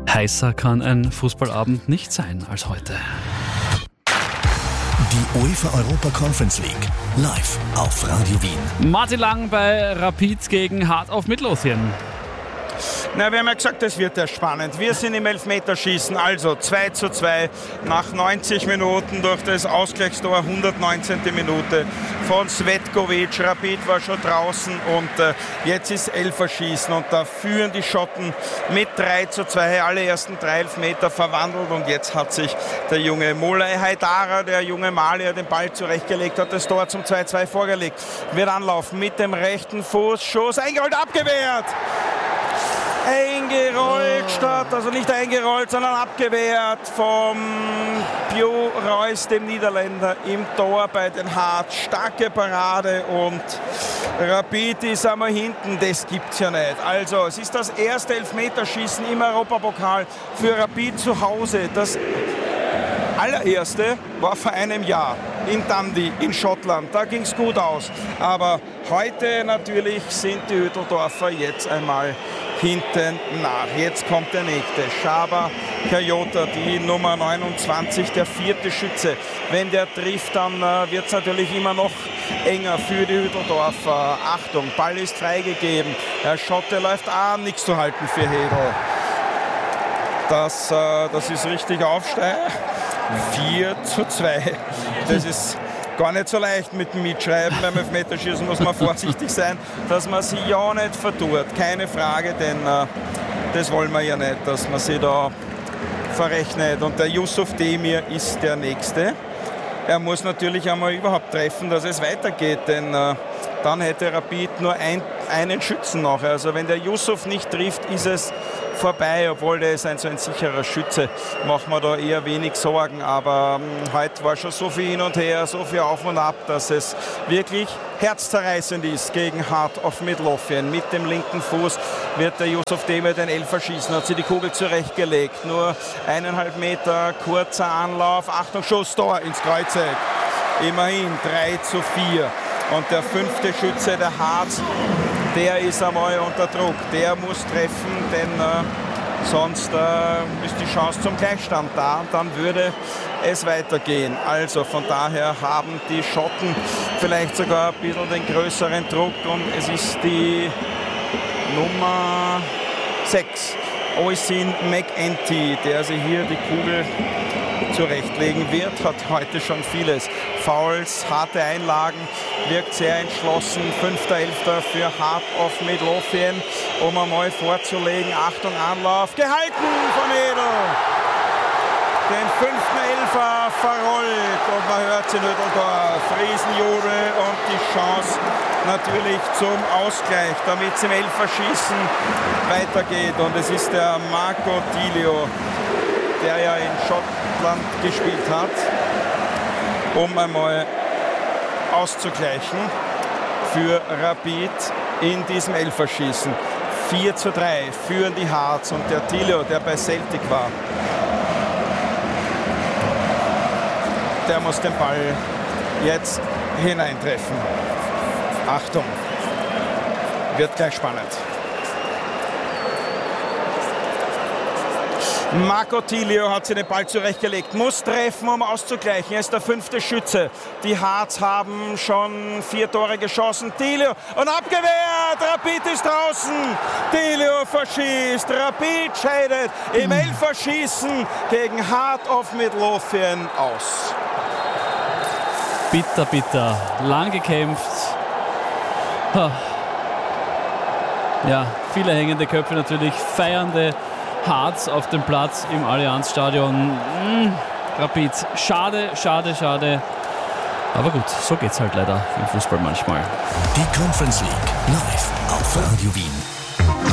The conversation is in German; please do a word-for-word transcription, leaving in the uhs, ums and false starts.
Heißer kann ein Fußballabend nicht sein als heute. Die UEFA Europa Conference League live auf Radio Wien. Martin Lang bei Rapid gegen Heart of Midlothian. Na, wir haben ja gesagt, es wird ja spannend. Wir sind im Elfmeterschießen, also zwei zu zwei nach neunzig Minuten durch das Ausgleichstor, hundertneunzehnte Minute von Svetkovic. Rapid war schon draußen und äh, jetzt ist Elferschießen und da führen die Schotten mit drei zu zwei. Alle ersten drei Elfmeter verwandelt und jetzt hat sich der junge Molay Haidara, der junge Malier, den Ball zurechtgelegt, hat das Tor zum zwei zu zwei vorgelegt. Wird anlaufen mit dem rechten Fuß, Schuss eingeholt, abgewehrt. Eingerollt statt, also nicht eingerollt, sondern abgewehrt vom Pio Reus, dem Niederländer, im Tor bei den Heart. Starke Parade und Rapid ist einmal hinten, das gibt's ja nicht. Also es ist das erste Elfmeterschießen im Europapokal für Rapid zu Hause. Das allererste war vor einem Jahr in Dundee in Schottland. Da ging es gut aus. Aber heute natürlich sind die Hütteldorfer jetzt einmal hinten nach. Jetzt kommt der nächste. Shaba Kayota, die Nummer neunundzwanzig, der vierte Schütze. Wenn der trifft, dann äh, wird es natürlich immer noch enger für die Hütteldorfer. Achtung, Ball ist freigegeben. Der Schotte läuft an, nichts zu halten für Hedel. Das, äh, das ist richtig Aufsteigen. vier zu zwei. Das ist gar nicht so leicht mit dem Mitschreiben. Beim Elfmeterschießen muss man vorsichtig sein, dass man sich ja nicht vertut. Keine Frage, denn äh, das wollen wir ja nicht, dass man sich da verrechnet. Und der Yusuf Demir ist der Nächste. Er muss natürlich einmal überhaupt treffen, dass es weitergeht, denn äh, dann hätte Rapid nur ein, einen Schützen noch. Also wenn der Yusuf nicht trifft, ist es vorbei, obwohl der ist ein so ein sicherer Schütze, machen wir da eher wenig Sorgen, aber ähm, heute war schon so viel hin und her, so viel auf und ab, dass es wirklich herzzerreißend ist gegen Heart of Midlothian. Mit dem linken Fuß wird der Yusuf Demir den Elfer schießen, hat sie die Kugel zurechtgelegt, nur eineinhalb Meter, kurzer Anlauf, Achtung, Schuss, Tor ins Kreuzeck, immerhin drei zu vier. Und der fünfte Schütze, der Heart, der ist einmal unter Druck. Der muss treffen, denn äh, sonst äh, ist die Chance zum Gleichstand da. Und dann würde es weitergehen. Also von daher haben die Schotten vielleicht sogar ein bisschen den größeren Druck. Und es ist die Nummer sechs, Oisin McEntee, der sich hier die Kugel zurechtlegen wird, hat heute schon vieles. Fouls, harte Einlagen, wirkt sehr entschlossen. Fünfter Elfter für Heart of Midlothian, um einmal vorzulegen. Achtung, Anlauf, gehalten von Edel. Den fünften Elfer verrollt und man hört in Hütteldorf. Riesenjubel und die Chance natürlich zum Ausgleich, damit es im Elferschießen weitergeht. Und es ist der Marco Tilio, der ja in Schottland gespielt hat, um einmal auszugleichen für Rapid in diesem Elferschießen. vier zu drei führen die Hearts und der Tilio, der bei Celtic war, der muss den Ball jetzt hineintreffen. Achtung, wird gleich spannend. Marco Tilio hat sich den Ball zurechtgelegt, muss treffen, um auszugleichen. Er ist der fünfte Schütze. Die Hearts haben schon vier Tore geschossen. Tilio und abgewehrt. Rapid ist draußen. Tilio verschießt. Rapid scheidet im Elferschießen gegen Heart of Midlothian aus. Bitter, bitter. Lang gekämpft. Ja, viele hängende Köpfe natürlich. Feiernde Hearts auf dem Platz im Allianz-Stadion. Mmh, Rapid. Schade, schade, schade. Aber gut, so geht's halt leider im Fußball manchmal. Die Conference League live auf Radio Wien.